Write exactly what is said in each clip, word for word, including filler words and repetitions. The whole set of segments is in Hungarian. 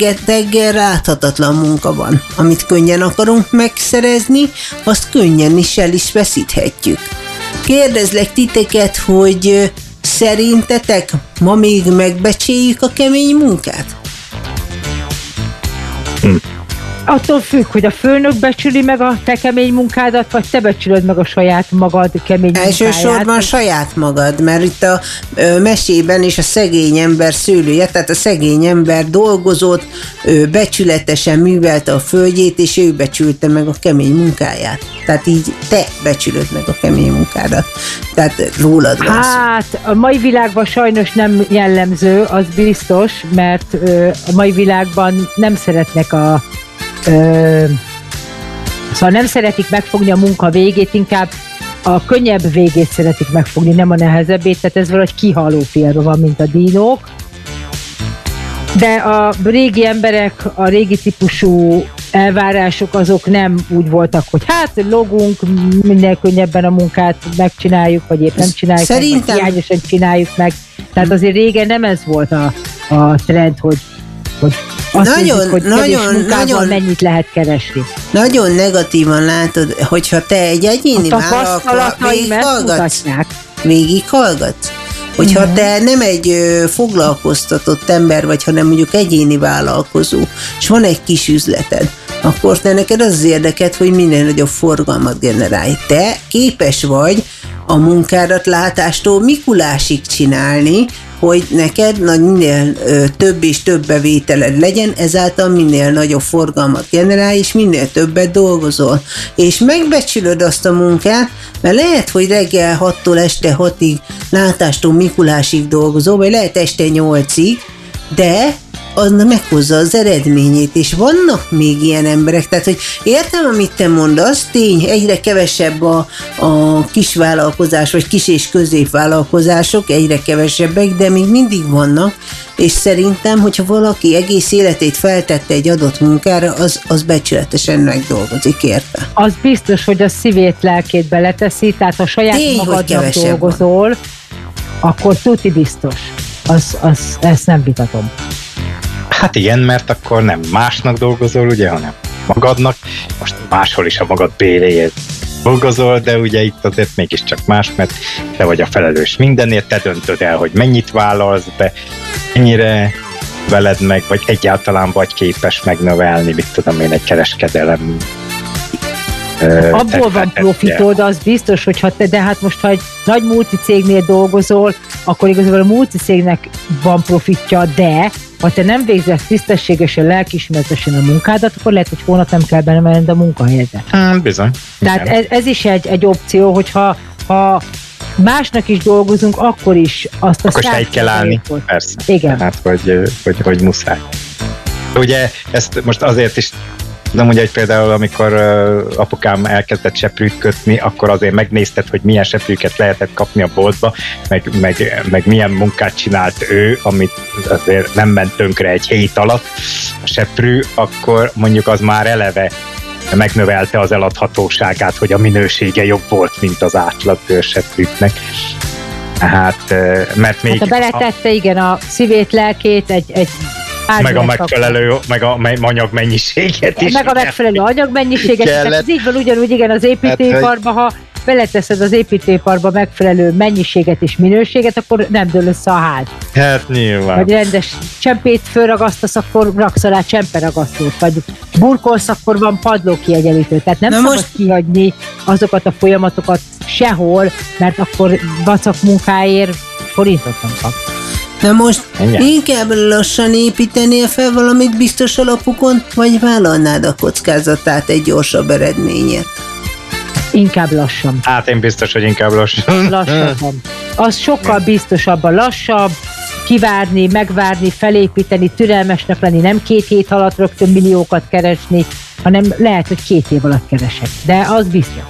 rengeteggel láthatatlan munka van. Amit könnyen akarunk megszerezni, azt könnyen is el is veszíthetjük. Kérdezlek titeket, hogy szerintetek ma még megbecsüljük a kemény munkát? Hm. Attól függ, hogy a főnök becsüli meg a te kemény munkádat, vagy te becsülöd meg a saját magad kemény munkáját. Elsősorban saját magad, mert itt a ö, mesében is a szegény ember szőlője, tehát a szegény ember dolgozott, ö, becsületesen művelte a földjét, és ő becsülte meg a kemény munkáját. Tehát így te becsülöd meg a kemény munkádat. Tehát rólad van szó. Hát a mai világban sajnos nem jellemző, az biztos, mert ö, a mai világban nem szeretnek a Ö, szóval nem szeretik megfogni a munka végét, inkább a könnyebb végét szeretik megfogni, nem a nehezebbét, tehát ez valahogy kihaló félre van, mint a dinók. De a régi emberek, a régi típusú elvárások azok nem úgy voltak, hogy hát logunk, minél könnyebben a munkát megcsináljuk, vagy épp nem csináljuk Szerintem... meg, vagy hiányosan csináljuk meg. Tehát azért régen nem ez volt a, a trend, hogy, hogy azt nagyon, nézzük, hogy nagyon, nagyon, mennyit lehet keresni. Nagyon negatívan látod, hogyha te egy egyéni vállalkozás végighallgatsz, végighallgatsz, hogyha mm. te nem egy ö, foglalkoztatott ember vagy, hanem mondjuk egyéni vállalkozó, és van egy kis üzleted, akkor te neked az érdeked, hogy minél nagyobb forgalmat generálj. Te képes vagy a munkádat látástól Mikulásig csinálni, hogy neked minél ö, több és több bevételed legyen, ezáltal minél nagyobb forgalmat generálj, és minél többet dolgozol. És megbecsülöd azt a munkát, mert lehet, hogy reggel hattól este hatig látástól Mikulásig dolgozol, vagy lehet este nyolcig, de az meghozza az eredményét, és vannak még ilyen emberek, tehát, hogy értem, amit te mondasz, tény, egyre kevesebb a, a kisvállalkozás, vagy kis- és középvállalkozások, egyre kevesebbek, de még mindig vannak, és szerintem, hogyha valaki egész életét feltette egy adott munkára, az, az becsületesen megdolgozik érte. Az biztos, hogy a szívét, lelkét beleteszi, tehát ha saját tény, magadnak dolgozol, van. Akkor tuti biztos. Az, az, ezt nem vitatom. Hát igen, mert akkor nem másnak dolgozol, ugye, hanem magadnak. Most máshol is a magad béréért dolgozol, de ugye itt azért mégiscsak más, mert te vagy a felelős mindenért, te döntöd el, hogy mennyit vállalsz be, mennyire veled meg, vagy egyáltalán vagy képes megnövelni, mit tudom én, egy kereskedelem. Abból van profitod, az biztos, hogyha te, de hát most, ha egy nagy multicégnél dolgozol, akkor igazából a multicégnek van profitja, de ha te nem végzesz tisztességesen, lelkiismeretesen a munkádat, akkor lehet, hogy holnap nem kell benevelned a munkahelyedre. Hmm, bizony. Tehát ez, ez is egy, egy opció, hogyha ha másnak is dolgozunk, akkor is azt a akkor se kell állni, persze. Igen. Tehát, hogy, hogy, hogy muszáj. Ugye ezt most azért is nem ugye, hogy például amikor uh, apukám elkezdett seprűt kötni, akkor azért megnézted, hogy milyen seprűket lehetett kapni a boltba, meg, meg, meg milyen munkát csinált ő, amit azért nem ment tönkre egy hét alatt a seprű, akkor mondjuk az már eleve megnövelte az eladhatóságát, hogy a minősége jobb volt, mint az átlag seprűknek. Hát, mert még... Hát a beletette, a, igen, a szívét, lelkét, egy, egy meg a megfelelő, meg a anyag mennyiséget is. Meg a megfelelő anyag mennyiséget is. Tehát ez így van ugyanúgy, igen, az építőiparban, ha beleteszed az építőiparba megfelelő mennyiséget és minőséget, akkor nem dől össze a ház. Hát nyilván. Vagy rendes csempét fölragasztasz, akkor raksz alá csemperagasztót, vagy burkolsz, akkor van padlókiegyenlítő. Tehát nem Na szabad most... kihagyni azokat a folyamatokat sehol, mert akkor vacak munkáért forintot nem kap. Na most Ennyi? Inkább lassan építenél fel valamit biztos alapukon, vagy vállalnád a kockázatát egy gyorsabb eredményért? Inkább lassan. Hát én biztos, hogy inkább lassan. Lassabban. Az sokkal biztosabban, lassabb, kivárni, megvárni, felépíteni, türelmesnek lenni, nem két hét alatt rögtön milliókat keresni, hanem lehet, hogy két év alatt keresek. De az biztos.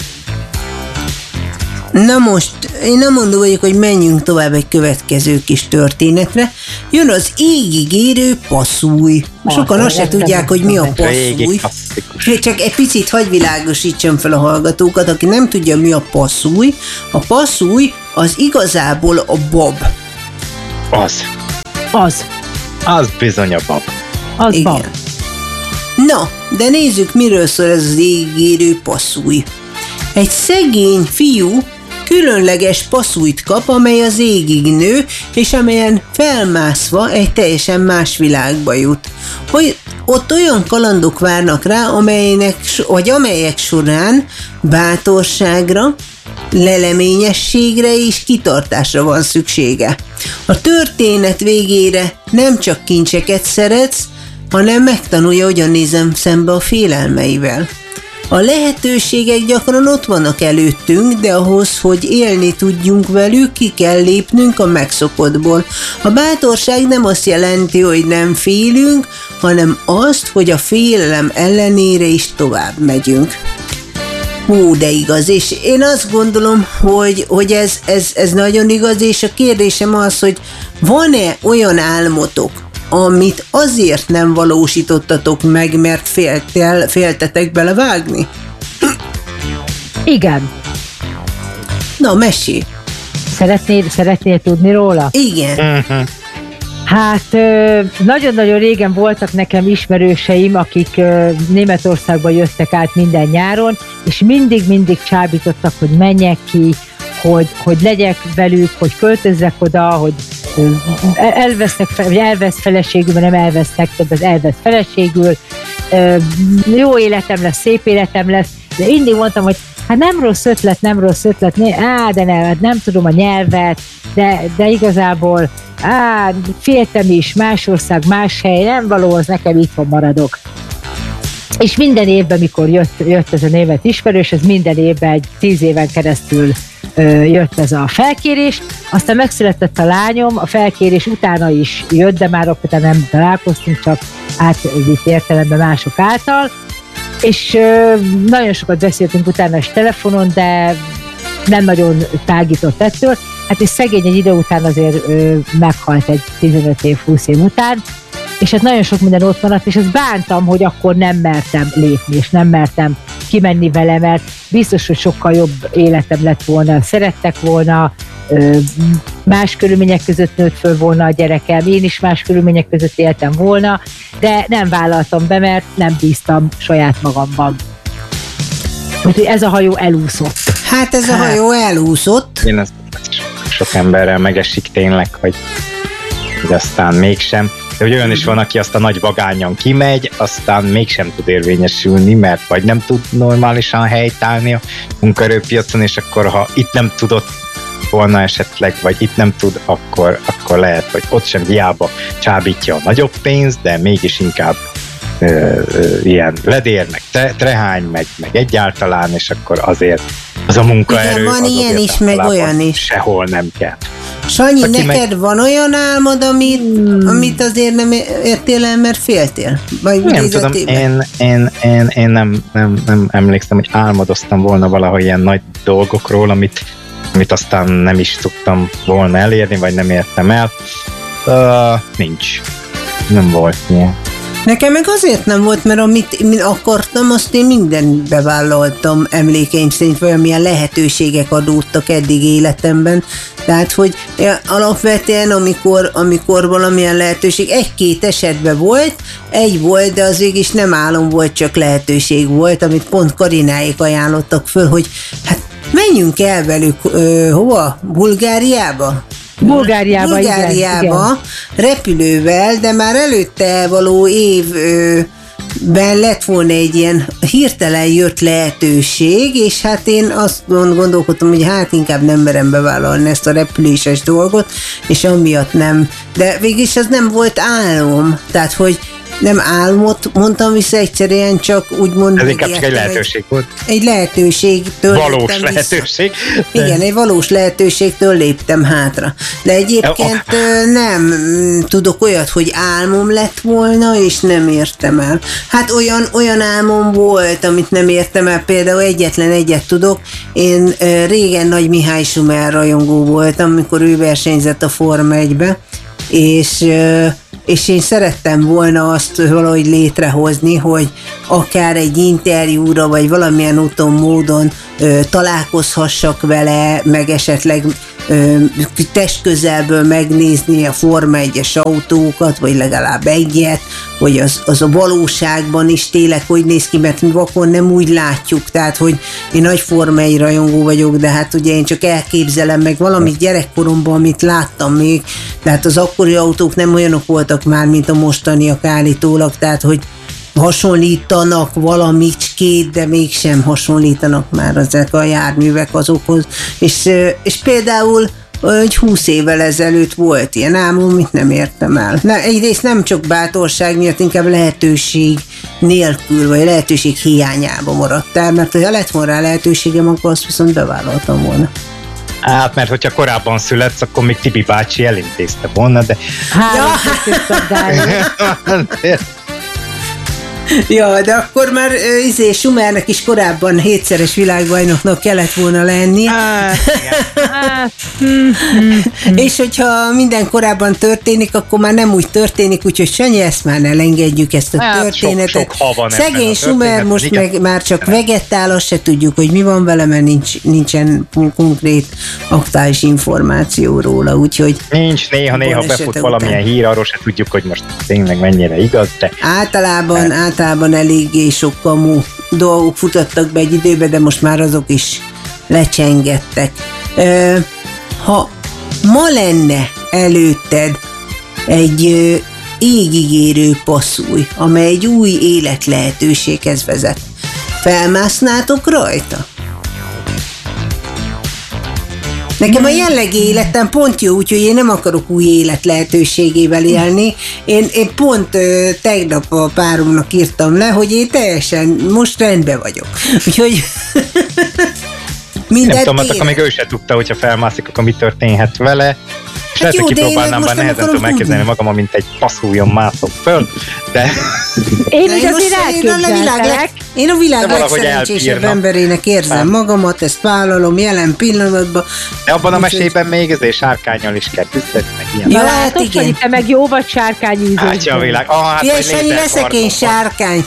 Na most, én nem mondom vagyok, hogy menjünk tovább egy következő kis történetre. Jön az égig érő passzúj. Sokan azt se tudják, hogy mi a passzúj. Csak egy picit hagy világosítsam fel a hallgatókat, aki nem tudja, mi a passzúj. A passzúj az igazából a bab. Az. Az. Az bizony a bab. Az igen. Van. Na, de nézzük, miről szól ez az ígérő passzúj. Egy szegény fiú különleges passzújt kap, amely az égig nő, és amelyen felmászva egy teljesen más világba jut. Hogy ott olyan kalandok várnak rá, amelynek, vagy amelyek során bátorságra, leleményességre és kitartásra van szüksége. A történet végére nem csak kincseket szeretsz, hanem megtanulja, hogyan nézem szembe a félelmeivel. A lehetőségek gyakran ott vannak előttünk, de ahhoz, hogy élni tudjunk velük, ki kell lépnünk a megszokottból. A bátorság nem azt jelenti, hogy nem félünk, hanem azt, hogy a félelem ellenére is tovább megyünk. Hú, de igaz, és én azt gondolom, hogy, hogy ez, ez, ez nagyon igaz, és a kérdésem az, hogy van-e olyan álmotok, amit azért nem valósítottatok meg, mert féltel, féltetek belevágni? Igen. Na, mesélj. Szeretnél, szeretnél tudni róla? Igen. Uh-huh. Hát nagyon-nagyon régen voltak nekem ismerőseim, akik Németországba jöttek át minden nyáron, és mindig-mindig csábítottak, hogy menjek ki, hogy, hogy legyek velük, hogy költözzek oda, hogy elvesznek, vagy elvesz feleségül, mert nem elvesznek, több az elvesz feleségül, jó életem lesz, szép életem lesz, de mindig mondtam, hogy hát nem rossz ötlet, nem rossz ötlet, á, de nem, nem tudom a nyelvet, de, de igazából á, féltem is, más ország, más hely, nem való, az nekem itthon maradok. És minden évben, mikor jött, jött ez a német ismerős, ez minden évben egy tíz éven keresztül ö, jött ez a felkérés, aztán megszületett a lányom, a felkérés utána is jött, de már akkor nem találkoztunk, csak átvitt értelemben mások által, és ö, nagyon sokat beszéltünk utána is telefonon, de nem nagyon tágított ettől, hát és szegény egy idő után azért ö, meghalt egy tizenöt év, húsz év után, és hát nagyon sok minden ott maradt, és azt bántam, hogy akkor nem mertem lépni, és nem mertem kimenni vele, mert biztos, hogy sokkal jobb életem lett volna, szerettek volna, más körülmények között nőtt föl volna a gyerekem, én is más körülmények között éltem volna, de nem vállaltam be, mert nem bíztam saját magamban. Úgyhogy ez a hajó elúszott. Hát ez a hát. hajó elúszott. Én ezt sok emberrel megesik tényleg, hogy, hogy aztán mégsem. De hogy olyan is van, aki azt a nagy vagányon kimegy, aztán mégsem tud érvényesülni, mert vagy nem tud normálisan helytállni a munkaerőpiacon, és akkor ha itt nem tudott volna esetleg, vagy itt nem tud, akkor, akkor lehet, hogy ott sem hiába csábítja a nagyobb pénzt, de mégis inkább ö, ö, ilyen ledér, meg tre, trehány, meg, meg egyáltalán, és akkor azért az a munkaerő igen, van az ilyen is, meg olyan is. Sehol nem kell. Sanyi, aki neked meg... van olyan álmod, amit, hmm. amit azért nem értél el, mert féltél? Vagy nem tudom, én, én, én, én nem, nem, nem emlékszem, hogy álmodoztam volna valahogy ilyen nagy dolgokról, amit, amit aztán nem is tudtam volna elérni, vagy nem értem el. Uh, nincs. Nem volt ilyen. Nekem meg azért nem volt, mert amit akartam, azt én mindent bevállaltam emlékeim szerint, valamilyen lehetőségek adódtak eddig életemben. Tehát, hogy alapvetően, amikor, amikor valamilyen lehetőség, egy-két esetben volt, egy volt, de az végig is nem álom volt, csak lehetőség volt, amit pont Karináék ajánlottak föl, hogy hát menjünk el velük, ö, hova? Bulgáriába? Bulgáriába, Bulgáriába igen, igen. repülővel, de már előtte való évben lett volna egy ilyen hirtelen jött lehetőség, és hát én azt gondolkodtam, hogy hát inkább nem merem bevállalni ezt a repüléses dolgot, és amiatt nem. De végülis az nem volt álom, tehát hogy nem álmot mondtam vissza, egyszerűen csak úgymond... Ez inkább csak egy lehetőség volt. Egy lehetőségtől valós lehetőség. De... Igen, egy valós lehetőségtől léptem hátra. De egyébként oh. nem tudok olyat, hogy álmom lett volna, és nem értem el. Hát olyan, olyan álmom volt, amit nem értem el, például egyetlen egyet tudok. Én régen Nagy Mihály Schumer rajongó voltam, amikor ő versenyzett a Forma egybe, és... és én szerettem volna azt valahogy létrehozni, hogy akár egy interjúra, vagy valamilyen úton, módon ö, találkozhassak vele, meg esetleg testközelből megnézni a Forma egyes autókat, vagy legalább egyet, hogy az, az a valóságban is tényleg hogy néz ki, mert mi vakon nem úgy látjuk, tehát hogy én nagy Forma egy rajongó vagyok, de hát ugye én csak elképzelem meg valamit gyerekkoromban, amit láttam még, tehát az akkori autók nem olyanok voltak már, mint a mostaniak állítólag, tehát hogy hasonlítanak valamicskét, de mégsem hasonlítanak már ezek a járművek azokhoz, és, és például egy húsz évvel ezelőtt volt ilyen álmom, amit nem értem el. Na, egyrészt nem csak bátorság miatt, inkább lehetőség nélkül, vagy lehetőség hiányában maradt el, mert ha lett volna rá lehetőségem, akkor azt viszont bevállaltam volna. Hát, mert hogyha korábban születsz, akkor még Tibi bácsi elintézte volna, de... Hát, ja. Ja, de akkor már izé, Schumernek is korábban hétszeres világbajnoknak kellett volna lenni. Ah, ah, mm, mm, mm. És hogyha minden korábban történik, akkor már nem úgy történik, úgyhogy Sanyi, ezt már ne engedjük, ezt a hát, történetet. Sok, sok Szegény Schumer most igen. Meg már csak vegetál, azt se tudjuk, hogy mi van vele, mert nincs, nincsen konkrét aktuális információ róla, úgyhogy... Nincs, néha-néha befut valamilyen után. Hír, arról se tudjuk, hogy most tényleg mennyire igaz, de... Általában, általában Általában eléggé sok kamu dolgok futottak be egy időbe, de most már azok is lecsengettek. Ha ma lenne előtted egy égigérő passzúj, amely egy új életlehetőséghez vezet, felmásznátok rajta? Nekem a jellegi életem pont jó, úgyhogy én nem akarok új élet lehetőségével élni. Én, én pont ö, tegnap a páromnak írtam le, hogy én teljesen most rendben vagyok. Úgyhogy minden nem tudom, amíg ő se tudta, hogyha felmászik, akkor mi történhet vele. És hát lehet, hogy kipróbálnám, bár nehezen tudom elképzelni magam, mint egy passzújon mászok föl, de... Én így azért elképzeltelek. Én a világ legszerencsésebb emberének érzem magamat, ezt vállalom jelen pillanatban. De abban a mesében még ezért sárkánnyal is kell küzdeni, meg ilyen. Ja, hát igen. Hogy te meg jó vagy sárkányízó. Hát a világ. Ah, hát ja, és annyi leszek én sárkány.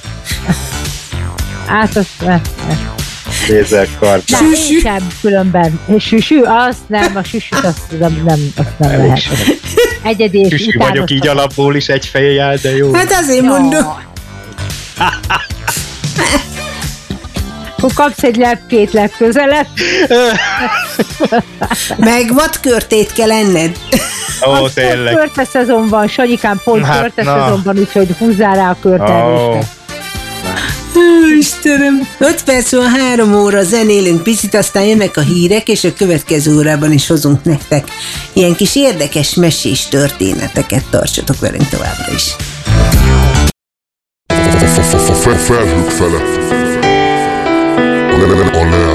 Hát azt... Lézerkard. Nem, én sem különben. Süsű, azt nem, a süsűt azt nem, nem, azt nem elég lehet. Egyedi és süsű vagyok így alapból is egy fejjel, de jó. Hát azért mondom. Akkor kapsz egy lepkét legközelebb. Meg vadkörtét kell enned. Ó, tényleg. Körte szezon van, Sanyikám pont hát, körte szezon van, úgyhogy húzzál rá a körtelésre. Istenem! öt perc van, három óra, zenélünk picit, aztán jönnek a hírek, és a következő órában is hozunk nektek ilyen kis érdekes mesés történeteket. Tartsatok velünk továbbra is. Felhők fele. A